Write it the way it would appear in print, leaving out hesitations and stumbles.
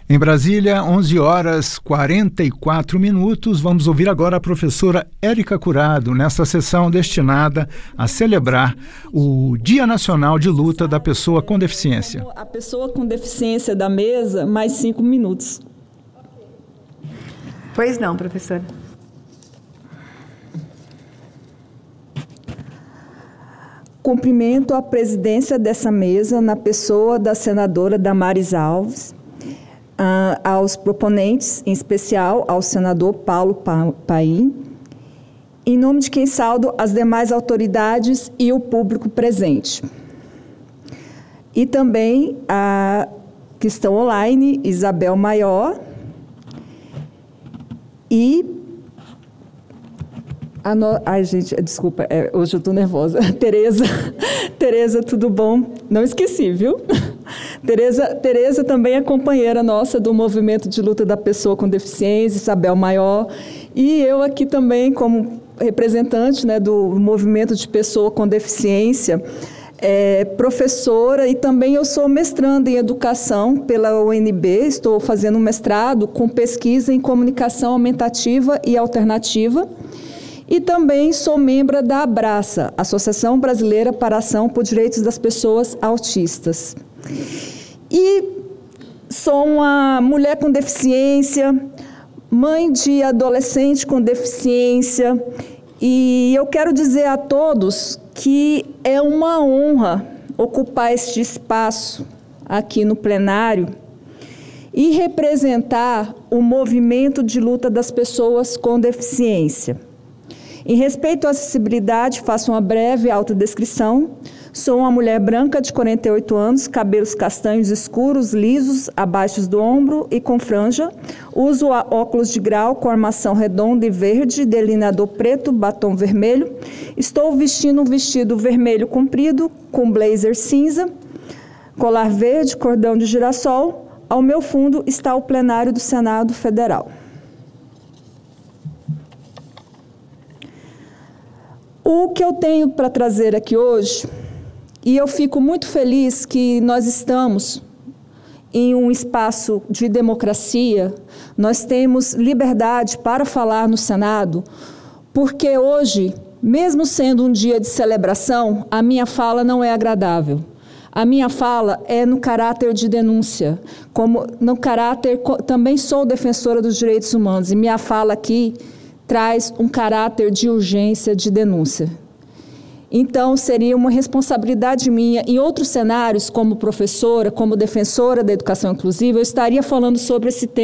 Em Brasília, 11 horas 44 minutos. Vamos ouvir agora a professora Érica Curado, nesta sessão destinada a celebrar o Dia Nacional de Luta da Pessoa com Deficiência. A pessoa com deficiência da mesa, mais 5 minutos. Pois não, professora. Cumprimento a presidência dessa mesa na pessoa da senadora Damares Alves, aos proponentes, em especial ao senador Paulo Paim, em nome de quem saudo as demais autoridades e o público presente. E também a que estão online, Isabel Maior e... Ai, gente, desculpa, hoje eu estou nervosa. Tereza, tudo bom? Não esqueci, viu? Tereza também é companheira nossa do Movimento de Luta da Pessoa com Deficiência, Isabel Maior, e eu aqui também como representante, né, do Movimento de Pessoa com Deficiência, professora, e também eu sou mestranda em Educação pela UNB, estou fazendo um mestrado com pesquisa em Comunicação Aumentativa e Alternativa, e também sou membro da ABRACA, Associação Brasileira para a Ação por Direitos das Pessoas Autistas. E sou uma mulher com deficiência, mãe de adolescente com deficiência, e eu quero dizer a todos que é uma honra ocupar este espaço aqui no plenário e representar o movimento de luta das pessoas com deficiência. Em respeito à acessibilidade, faço uma breve autodescrição. Sou uma mulher branca de 48 anos, cabelos castanhos escuros, lisos, abaixo do ombro e com franja. Uso óculos de grau com armação redonda e verde, delineador preto, batom vermelho. Estou vestindo um vestido vermelho comprido, com blazer cinza, colar verde, cordão de girassol. Ao meu fundo está o plenário do Senado Federal. O que eu tenho para trazer aqui hoje, e eu fico muito feliz que nós estamos em um espaço de democracia, nós temos liberdade para falar no Senado, porque hoje, mesmo sendo um dia de celebração, a minha fala não é agradável. A minha fala é no caráter de denúncia, também sou defensora dos direitos humanos, e minha fala aqui traz um caráter de urgência, de denúncia. Então, seria uma responsabilidade minha, em outros cenários, como professora, como defensora da educação inclusiva, eu estaria falando sobre esse tema.